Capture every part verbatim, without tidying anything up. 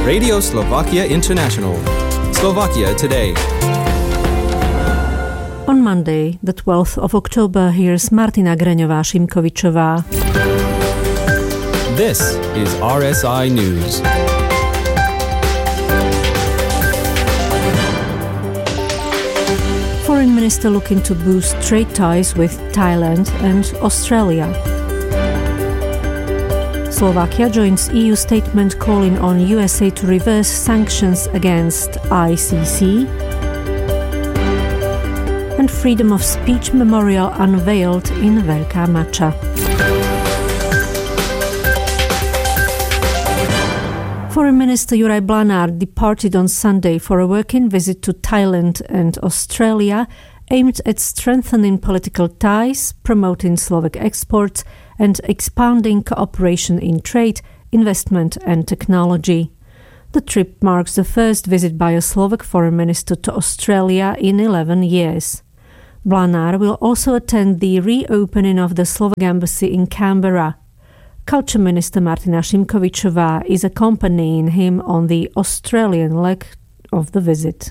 Radio Slovakia International. Slovakia Today. On Monday, the twelfth of October, here's Martina Greňová-Šimkovičová. This is R S I News. Foreign Minister looking to boost trade ties with Thailand and Australia. Slovakia joins E U statement calling on U S A to reverse sanctions against I C C. And freedom of speech memorial unveiled in Veľká Mača. Foreign Minister Juraj Blanár departed on Sunday for a working visit to Thailand and Australia aimed at strengthening political ties, promoting Slovak exports and expanding cooperation in trade, investment and technology. The trip marks the first visit by a Slovak foreign minister to Australia in eleven years. Blanár will also attend the reopening of the Slovak embassy in Canberra. Culture Minister Martina Šimkovičová is accompanying him on the Australian leg of the visit.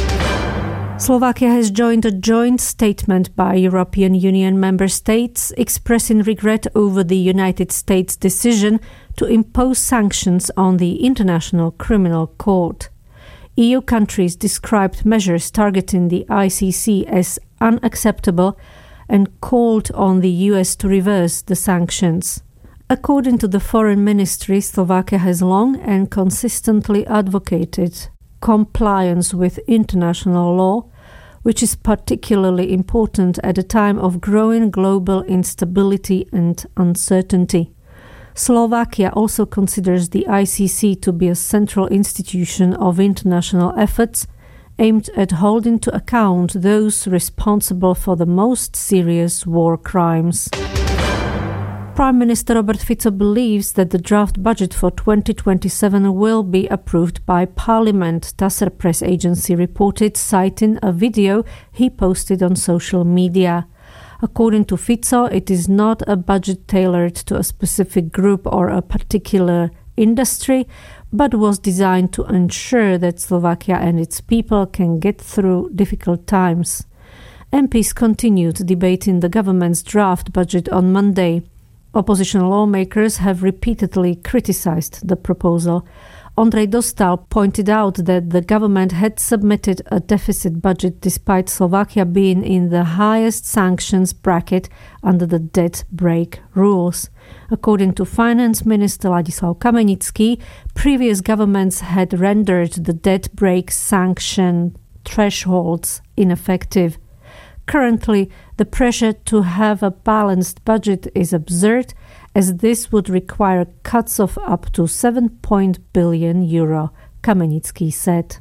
Slovakia has joined a joint statement by European Union member states expressing regret over the United States' decision to impose sanctions on the International Criminal Court. E U countries described measures targeting the I C C as unacceptable and called on the U S to reverse the sanctions. According to the Foreign Ministry, Slovakia has long and consistently advocated compliance with international law, which is particularly important at a time of growing global instability and uncertainty. Slovakia also considers the I C C to be a central institution of international efforts aimed at holding to account those responsible for the most serious war crimes. Prime Minister Robert Fico believes that the draft budget for twenty twenty-seven will be approved by Parliament, TASR press agency reported, citing a video he posted on social media. According to Fico, it is not a budget tailored to a specific group or a particular industry, but was designed to ensure that Slovakia and its people can get through difficult times. M Ps continued debating the government's draft budget on Monday. Opposition lawmakers have repeatedly criticized the proposal. Ondrej Dostál pointed out that the government had submitted a deficit budget despite Slovakia being in the highest sanctions bracket under the debt break rules. According to Finance Minister Ladislav Kamenický, previous governments had rendered the debt break sanction thresholds ineffective. Currently, the pressure to have a balanced budget is absurd, as this would require cuts of up to seven billion euro, Kamenický said.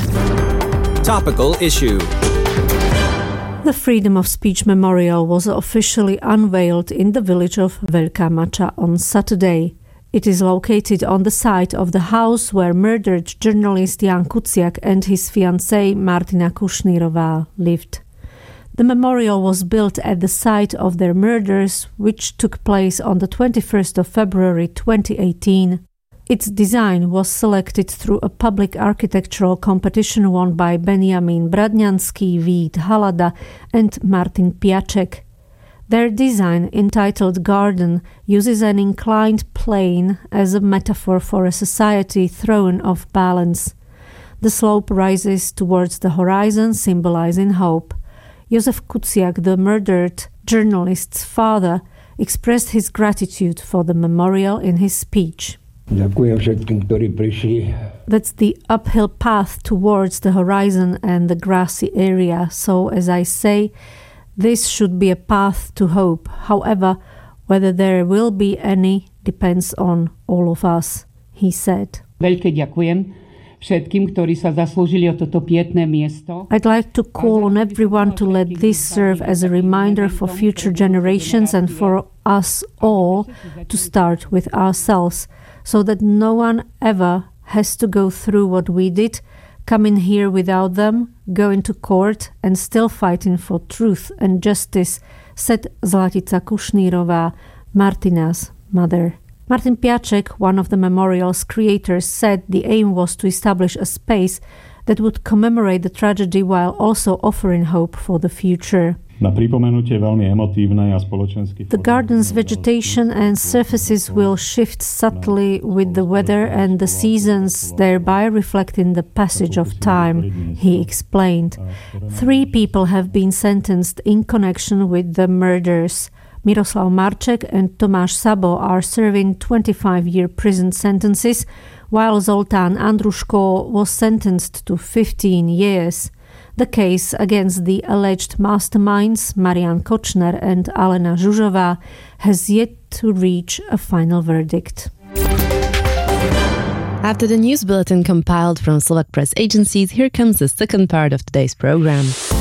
Topical issue. The Freedom of Speech Memorial was officially unveiled in the village of Veľká Mača on Saturday. It is located on the site of the house where murdered journalist Jan Kuciak and his fiancée Martina Kušnírová lived. The memorial was built at the site of their murders, which took place on the twenty-first of February twenty eighteen. Its design was selected through a public architectural competition won by Benjamin Bradňanský, Vít Halada and Martin Piaček. Their design, entitled Garden, uses an inclined plane as a metaphor for a society thrown off balance. The slope rises towards the horizon, symbolizing hope. Jozef Kuciak, the murdered journalist's father, expressed his gratitude for the memorial in his speech. Ďakujem všetkým, ktorí prišli. That's the uphill path towards the horizon and the grassy area. So, as I say, this should be a path to hope. However, whether there will be any depends on all of us, he said. Veľké ďakujem všetkým, ktorí sa zaslúžili o toto pietné miesto. I'd like to call on everyone to let this serve as a reminder for future generations and for us all to start with ourselves, so that no one ever has to go through what we did, coming here without them, going to court and still fighting for truth and justice, said Zlatica Kušnírová, Martina's mother. Martin Piaczek, one of the memorial's creators, said the aim was to establish a space that would commemorate the tragedy while also offering hope for the future. The garden's vegetation and surfaces will shift subtly with the weather and the seasons, thereby reflecting the passage of time, he explained. Three people have been sentenced in connection with the murders. Miroslav Marček and Tomáš Sabo are serving twenty-five-year prison sentences, while Zoltán Andruško was sentenced to fifteen years. The case against the alleged masterminds, Marian Kočner and Alena Žužová, has yet to reach a final verdict. After the news bulletin compiled from Slovak press agencies, here comes the second part of today's program.